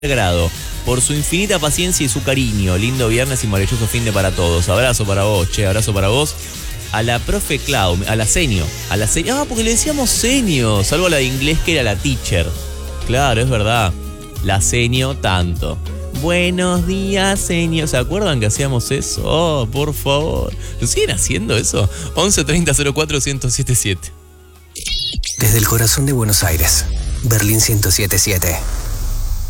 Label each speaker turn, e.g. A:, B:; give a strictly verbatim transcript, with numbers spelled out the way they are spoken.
A: grado, por su infinita paciencia y su cariño. Lindo viernes y maravilloso fin de para todos. Abrazo para vos, che, abrazo para vos. A la profe Clau, a la senio, a la senio, ah, porque le decíamos senio, salvo la de inglés que era la teacher. Claro, es verdad. La senio tanto. Buenos días, senio. ¿Se acuerdan que hacíamos eso? Oh, por favor. ¿Lo siguen haciendo eso? once treinta cero cuatro ciento setenta y siete.
B: Desde el corazón de Buenos Aires, Berlín ciento setenta y siete.